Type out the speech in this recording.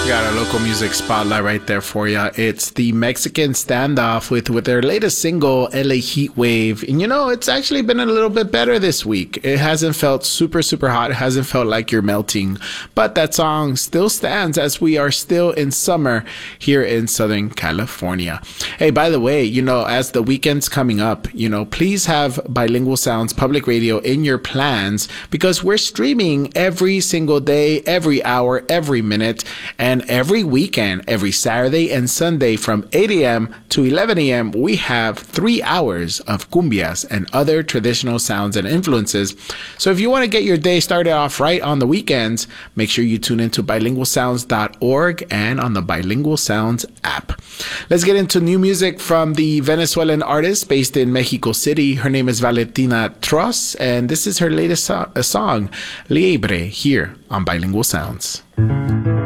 Got a local music spotlight right there for you. It's the Mexican Standoff with their latest single, LA Heat Wave. And you know, it's actually been a little bit better this week. It hasn't felt super, super hot. It hasn't felt like you're melting. But that song still stands as we are still in summer here in Southern California. Hey, by the way, you know, as the weekend's coming up, you know, please have Bilingual Sounds Public Radio in your plans because we're streaming every single day, every hour, every minute, and every weekend, every Saturday and Sunday from 8 a.m. to 11 a.m., we have 3 hours of cumbias and other traditional sounds and influences. So if you want to get your day started off right on the weekends, make sure you tune into bilingualsounds.org and on the Bilingual Sounds app. Let's get into new music from the Venezuelan artist based in Mexico City. Her name is Valentina Tros, and this is her latest song, Liebre, here on Bilingual Sounds.